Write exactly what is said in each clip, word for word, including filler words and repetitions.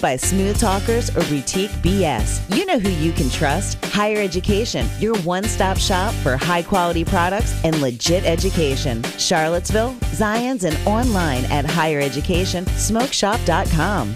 by smooth talkers or boutique B S. You know who you can trust. Higher Education, your one-stop shop for high-quality products and legit education. Charlottesville, Zions, and online at higher education smoke shop dot com.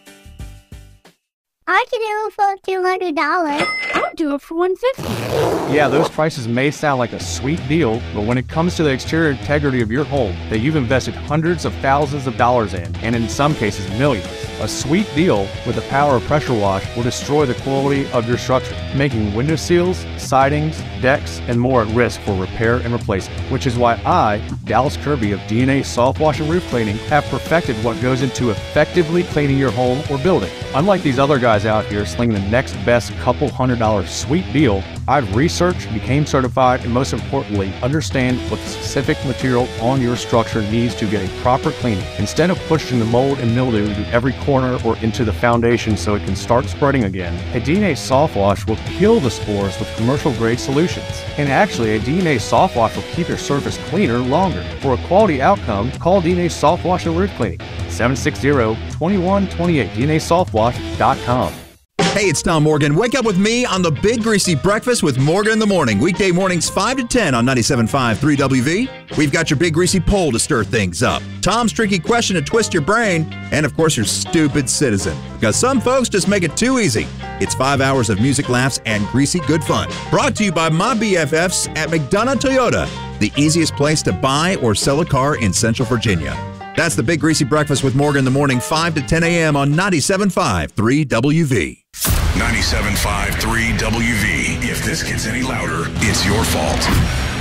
I can do it for two hundred dollars. I'll do it for one hundred fifty dollars. Yeah, those prices may sound like a sweet deal, but when it comes to the exterior integrity of your home that you've invested hundreds of thousands of dollars in, and in some cases millions, a sweet deal with the power of pressure wash will destroy the quality of your structure, making window seals, sidings, decks, and more at risk for repair and replacement. Which is why I, Dallas Kirby of D N A Soft Wash and Roof Cleaning, have perfected what goes into effectively cleaning your home or building. Unlike these other guys out here slinging the next best couple hundred dollar sweet deal, I've researched, became certified, and most importantly, understand what the specific material on your structure needs to get a proper cleaning. Instead of pushing the mold and mildew into every corner or into the foundation so it can start spreading again, a D N A Soft Wash will kill the spores with commercial grade solutions. And actually, a D N A Soft Wash will keep your surface cleaner longer. For a quality outcome, call D N A Soft Wash and Roof Cleaning, seven six zero, two one two eight, D N A soft wash dot com. Hey, it's Tom Morgan. Wake up with me on the Big Greasy Breakfast with Morgan in the Morning. Weekday mornings five to ten on ninety-seven point five three W V. We've got your Big Greasy poll to stir things up, Tom's tricky question to twist your brain, and of course your stupid citizen. Because some folks just make it too easy. It's five hours of music, laughs, and greasy good fun. Brought to you by my B F Fs at McDonough Toyota, the easiest place to buy or sell a car in Central Virginia. That's the Big Greasy Breakfast with Morgan in the Morning, five to ten a.m. on ninety-seven point five three W V. ninety-seven point five three W V. If this gets any louder, it's your fault.